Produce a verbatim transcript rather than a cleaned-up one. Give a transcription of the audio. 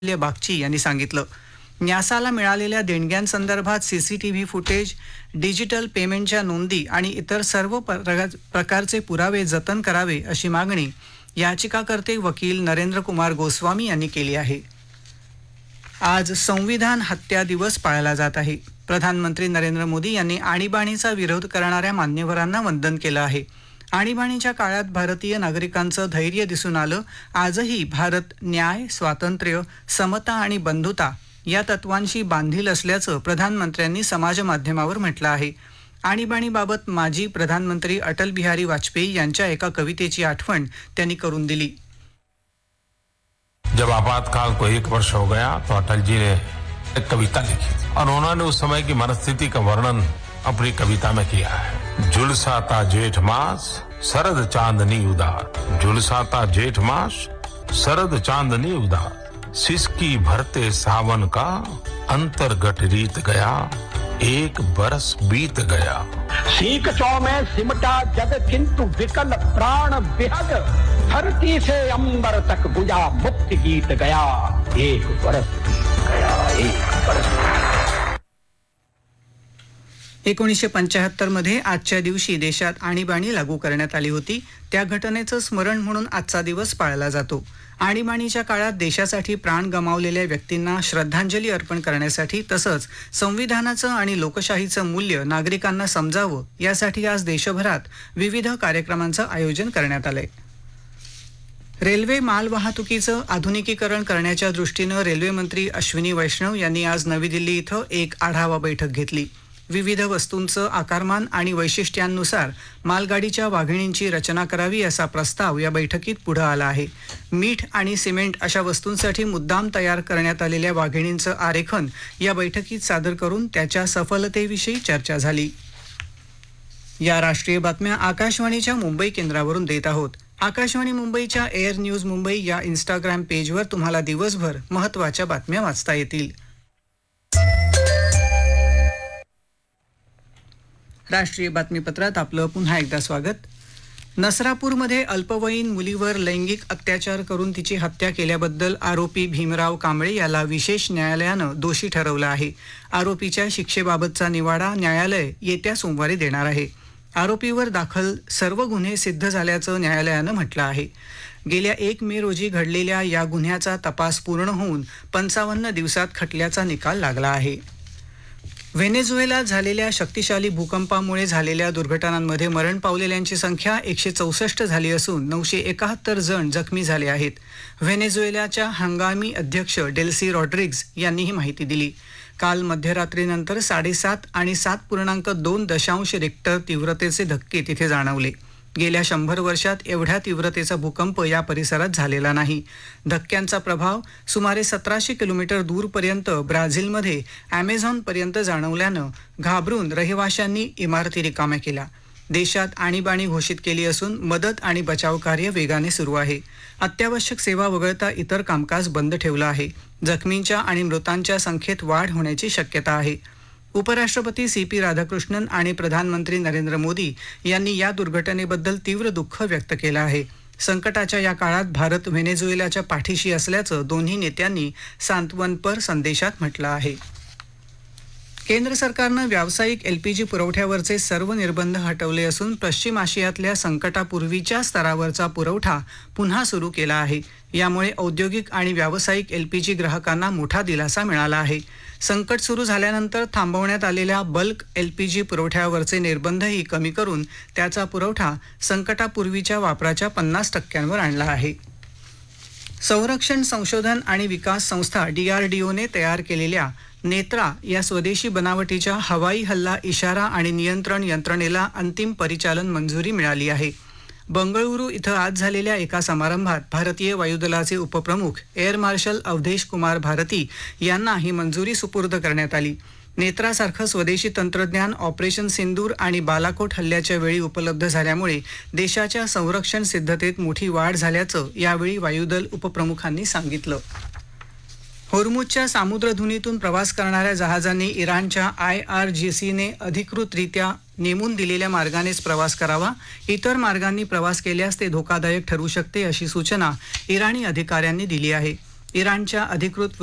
बागची यांनी सांगितलं. न्यासाला मिळालेल्या देणग्यांसंदर्भात सीसीटीव्ही फुटेज, डिजिटल पेमेंटच्या नोंदी आणि इतर सर्व प्रगा- प्रकारचे पुरावे जतन करावे अशी मागणी याचिकाकर्ते वकील नरेंद्र कुमार गोस्वामी यांनी केली आहे. आज संविधान हत्या दिवस पाळला जात आहे. प्रधानमंत्री नरेंद्र मोदी यांनी आणीबाणीचा विरोध करणाऱ्या मान्यवरांना वंदन केलं आहे. आणीबाणीच्या काळात भारतीय नागरिकांचं धैर्य दिसून आलं. आजही भारत न्याय, स्वातंत्र्य, समता आणि बंधुता या तत्वांशी बांधील असल्याचं प्रधानमंत्र्यांनी समाजमाध्यमावर म्हटलं आहे. आणीबाणीबाबत माजी प्रधानमंत्री अटल बिहारी वाजपेयी यांच्या एका कवितेची आठवण त्यांनी करून दिली. जब आपातकाल को एक वर्ष हो गया तो अटल जी ने एक कविता लिखी और उन्होंने उस समय की मनस्थिति का वर्णन अपनी कविता में किया है. झुलसाता जेठ मास शरद चांदनी उदार, झुलसाता जेठ मास शरद चांदनी उदार, सिसकी भरते सावन का अंतर्गत रीत गया, एक बरस बीत गया. सीख चौ में सिमटा जग किंतु विकल प्राण बिहग, धरती से अंबर तक गुजा मुक्ति गीत गया, एक बरस बीत गया, एक बरस. एकोणीसशे पंच्याहत्तर मध्ये आजच्या दिवशी देशात आणीबाणी लागू करण्यात आली होती. त्या घटनेचं स्मरण म्हणून आजचा दिवस पाळला जातो. आणीबाणीच्या काळात देशासाठी प्राण गमावलेल्या व्यक्तींना श्रद्धांजली अर्पण करण्यासाठी तसंच संविधानाचं आणि लोकशाहीचं मूल्य नागरिकांना समजावं यासाठी आज देशभरात विविध कार्यक्रमांचं आयोजन करण्यात आलंय. रेल्वे मालवाहतुकीचं आधुनिकीकरण करण्याच्या दृष्टीनं रेल्वे मंत्री अश्विनी वैष्णव यांनी आज नवी दिल्ली इथं एक आढावा बैठक घेतली. विविध वस्तूंचं आकारमान आणि वैशिष्ट्यांनुसार मालगाडीच्या वाघिणींची रचना करावी असा प्रस्ताव या बैठकीत पुढे आला आहे. मीठ आणि सिमेंट अशा वस्तूंसाठी मुद्दाम तयार करण्यात आलेल्या वाघिणींचं आरेखन या बैठकीत सादर करून त्याच्या सफलतेविषयी चर्चा झाली. या राष्ट्रीय बातम्या आकाशवाणीच्या मुंबई केंद्रावरून देत आहोत. आकाशवाणी मुंबईच्या एअर न्यूज मुंबई या इंस्टाग्राम पेजवर तुम्हाला दिवसभर महत्त्वाच्या बातम्या वाचता येतील. राष्ट्रीय बातमीपत्रात आपलं पुन्हा एकदा स्वागत. नसरापूरमध्ये अल्पवयीन मुलीवर लैंगिक अत्याचार करून तिची हत्या केल्याबद्दल आरोपी भीमराव कांबळे याला विशेष न्यायालयानं दोषी ठरवलं आहे. आरोपीच्या शिक्षेबाबतचा निवाडा न्यायालय येत्या सोमवारी देणार आहे. आरोपीवर दाखल सर्व गुन्हे सिद्ध झाल्याचं न्यायालयानं म्हटलं आहे. गेल्या एक मे रोजी घडलेल्या या गुन्ह्याचा तपास पूर्ण होऊन पंचावन्न दिवसात खटल्याचा निकाल लागला आहे. व्हेनेझुएलात झालेल्या शक्तिशाली भूकंपामुळे झालेल्या दुर्घटनांमध्ये मरण पावलेल्यांची संख्या एकशे चौसष्ट झाली असून नऊशे एकाहत्तर जण जखमी झाले आहेत. व्हेनेझुएलाच्या हंगामी अध्यक्ष डेल्सी रॉड्रिग्ज यांनी ही माहिती दिली. काल मध्यरात्रीनंतर साडेसात आणि सात पूर्णांक दोन दशांश रिक्टर तीव्रतेचे धक्के तिथे जाणवले. गेल्या शंभर वर्षात एवढ्या तीव्रतेचा भूकंप या परिसरात झालेला नाही. धक्क्यांचा प्रभाव सुमारे सतराशे किलोमीटर दूरपर्यंत ब्राझीलमध्ये ॲमेझॉनपर्यंत जाणवल्यानं घाबरून रहिवाशांनी इमारती रिकाम्या केल्या. देशात आणीबाणी घोषित केली असून मदत आणि बचाव कार्य वेगाने सुरू आहे. अत्यावश्यक सेवा वगळता इतर कामकाज बंद ठेवलं आहे. जखमींच्या आणि मृतांच्या संख्येत वाढ होण्याची शक्यता आहे. उपराष्ट्रपती सी पी राधाकृष्णन आणि प्रधानमंत्री नरेंद्र मोदी यांनी या दुर्घटनेबद्दल तीव्र दुःख व्यक्त केलं आहे. संकटाच्या या काळात भारत व्हेनेझुएलाच्या पाठीशी असल्याचं दोन्ही नेत्यांनी सांत्वनपर संदेशात म्हटलं आहे. केंद्र सरकारनं व्यावसायिक एलपीजी पुरवठ्यावरचे सर्व निर्बंध हटवले असून पश्चिम आशियातल्या संकटापूर्वीच्या स्तरावरचा पुरवठा पुन्हा सुरू केला आहे. यामुळे औद्योगिक आणि व्यावसायिक एलपीजी ग्राहकांना मोठा दिलासा मिळाला आहे. संकट सुरू झाल्यानंतर थांबवण्यात आलेल्या बल्क एलपीजी पुरवठ्यावरचे निर्बंधही कमी करून त्याचा पुरवठा संकटापूर्वीच्या वापराच्या पन्नास टक्क्यांवर आणला आहे. संरक्षण संशोधन आणि विकास संस्था डीआरडीओने तयार केलेल्या नेत्रा या स्वदेशी बनावटीच्या हवाई हल्ला इशारा आणि नियंत्रण यंत्रणेला अंतिम परिचालन मंजुरी मिळाली आहे. बंगळुरू इथं आज झालेल्या एका समारंभात भारतीय वायुदलाचे उपप्रमुख एअर मार्शल अवधेश कुमार भारती यांना ही मंजुरी सुपूर्द करण्यात आली. नेत्रासारखं स्वदेशी तंत्रज्ञान ऑपरेशन सिंदूर आणि बालाकोट हल्ल्याच्या वेळी उपलब्ध झाल्यामुळे देशाच्या संरक्षण सिद्धतेत मोठी वाढ झाल्याचं यावेळी वायुदल उपप्रमुखांनी सांगितलं. होर्मुझच्या सामुद्रधुनीतून प्रवास करणाऱ्या जहाजांनी इराणच्या आय आर जी सीने अधिकृतरित्या नेमून दिलेल्या मार्गानेच प्रवास करावा. इतर मार्गांनी प्रवास केल्यास ते धोकादायक ठरू शकते अशी सूचना इराणी अधिकाऱ्यांनी दिली आहे. इराणच्या अधिकृत